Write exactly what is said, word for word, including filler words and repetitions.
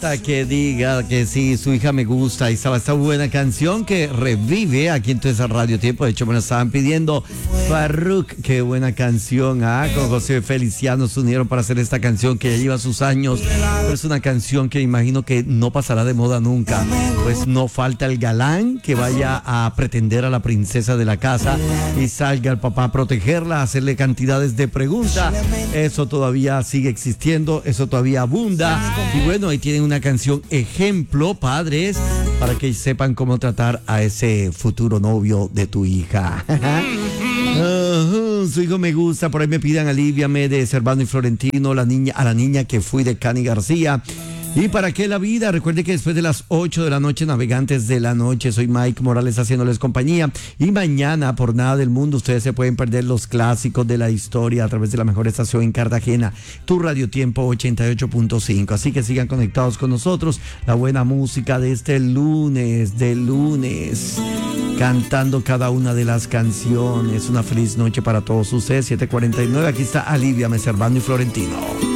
Que diga que sí, su hija me gusta. Y estaba esta buena canción que revive aquí en Entonces Radio Tiempo. De hecho, me lo estaban pidiendo. Farruc, qué buena canción. Ah, con José Feliciano se unieron para hacer esta canción que ya lleva sus años. Pero es una canción que imagino que no pasará de moda nunca. Pues no falta el galán que vaya a pretender a la princesa de la casa y salga el papá a protegerla, a hacerle cantidades de preguntas. Eso todavía sigue existiendo, eso todavía abunda. Y bueno, ahí tienen una canción ejemplo, padres, para que sepan cómo tratar a ese futuro novio de tu hija. Uh, su hijo me gusta, por ahí me pidan Aliviame de Servando y Florentino, la niña, a la niña que fui de Cani García. ¿Y para qué la vida? Recuerde que después de las ocho de la noche, Navegantes de la Noche, soy Mike Morales haciéndoles compañía. Y mañana, por nada del mundo, ustedes se pueden perder los clásicos de la historia a través de la mejor estación en Cartagena, tu Radio Tiempo ochenta y ocho punto cinco. Así que sigan conectados con nosotros. La buena música de este lunes, de lunes, cantando cada una de las canciones. Una feliz noche para todos ustedes. siete cuarenta y nueve, aquí está Aliviame, Servando y Florentino.